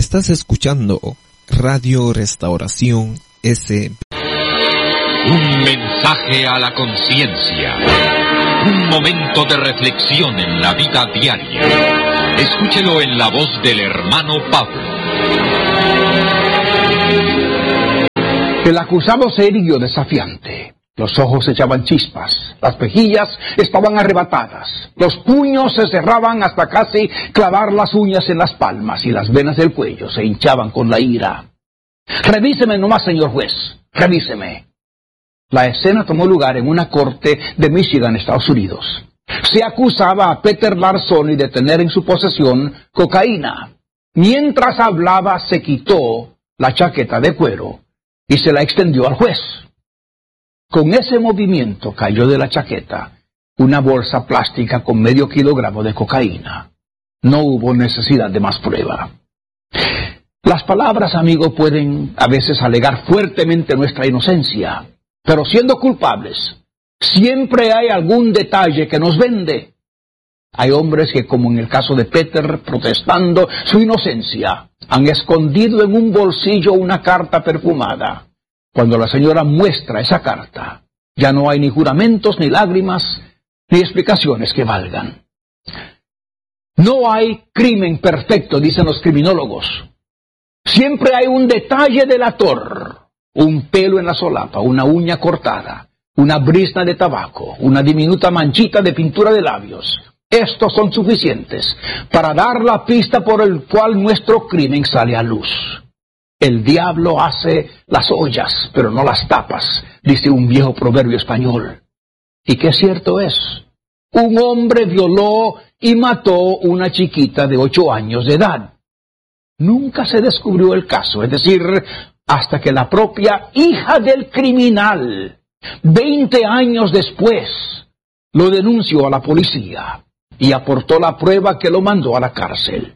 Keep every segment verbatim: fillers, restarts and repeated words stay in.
Estás escuchando Radio Restauración S. Un mensaje a la conciencia. Un momento de reflexión en la vida diaria. Escúchelo en la voz del hermano Pablo. El acusado se irguió desafiante. Los ojos echaban chispas, las mejillas estaban arrebatadas, los puños se cerraban hasta casi clavar las uñas en las palmas y las venas del cuello se hinchaban con la ira. «Revíseme nomás, señor juez, revíseme». La escena tomó lugar en una corte de Michigan, Estados Unidos. Se acusaba a Peter Larsoni de tener en su posesión cocaína. Mientras hablaba, se quitó la chaqueta de cuero y se la extendió al juez. Con ese movimiento cayó de la chaqueta una bolsa plástica con medio kilogramo de cocaína. No hubo necesidad de más prueba. Las palabras, amigo, pueden a veces alegar fuertemente nuestra inocencia, pero siendo culpables, siempre hay algún detalle que nos vende. Hay hombres que, como en el caso de Peter, protestando su inocencia, han escondido en un bolsillo una carta perfumada. Cuando la señora muestra esa carta, ya no hay ni juramentos, ni lágrimas, ni explicaciones que valgan. No hay crimen perfecto, dicen los criminólogos. Siempre hay un detalle delator, un pelo en la solapa, una uña cortada, una brizna de tabaco, una diminuta manchita de pintura de labios. Estos son suficientes para dar la pista por el cual nuestro crimen sale a luz. El diablo hace las ollas, pero no las tapas, dice un viejo proverbio español. Y qué cierto es. Un hombre violó y mató una chiquita de ocho años de edad. Nunca se descubrió el caso, es decir, hasta que la propia hija del criminal, veinte años después, lo denunció a la policía y aportó la prueba que lo mandó a la cárcel.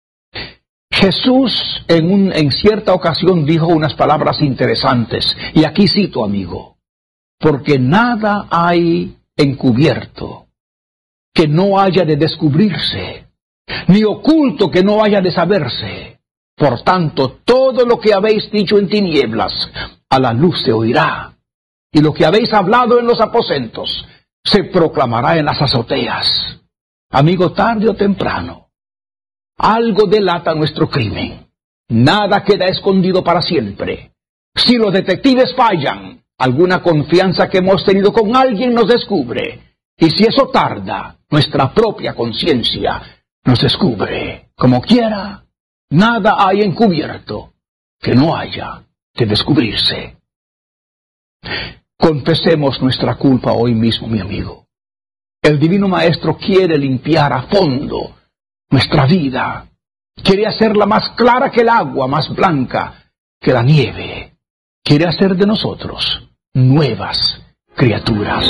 Jesús en, un, en cierta ocasión dijo unas palabras interesantes, y aquí cito, amigo, porque nada hay encubierto que no haya de descubrirse, ni oculto que no haya de saberse. Por tanto, todo lo que habéis dicho en tinieblas, a la luz se oirá, y lo que habéis hablado en los aposentos, se proclamará en las azoteas. Amigo, tarde o temprano, algo delata nuestro crimen. Nada queda escondido para siempre. Si los detectives fallan, alguna confianza que hemos tenido con alguien nos descubre. Y si eso tarda, nuestra propia conciencia nos descubre. Como quiera, nada hay encubierto que no haya de descubrirse. Confesemos nuestra culpa hoy mismo, mi amigo. El Divino Maestro quiere limpiar a fondo nuestra vida, quiere hacerla más clara que el agua, más blanca que la nieve. Quiere hacer de nosotros nuevas criaturas.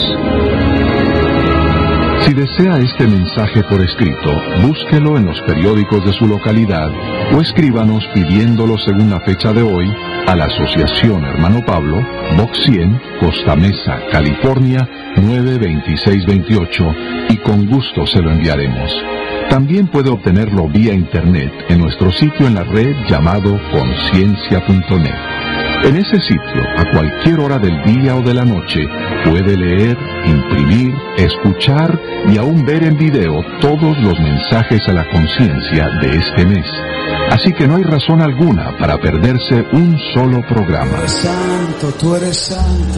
Si desea este mensaje por escrito, búsquelo en los periódicos de su localidad o escríbanos pidiéndolo según la fecha de hoy a la Asociación Hermano Pablo, Box cien, Costa Mesa, California, nueve veintiséis veintiocho, y con gusto se lo enviaremos. También puede obtenerlo vía internet en nuestro sitio en la red llamado conciencia punto net. En ese sitio, a cualquier hora del día o de la noche, puede leer, imprimir, escuchar y aún ver en video todos los mensajes a la conciencia de este mes. Así que no hay razón alguna para perderse un solo programa. Santo, tú eres santo.